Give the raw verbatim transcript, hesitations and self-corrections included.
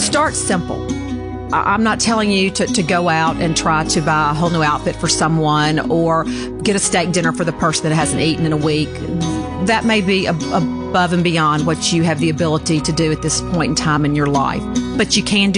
start simple. I- I'm not telling you to, to go out and try to buy a whole new outfit for someone or get a steak dinner for the person that hasn't eaten in a week. That may be a, above and beyond what you have the ability to do at this point in time in your life. But you can do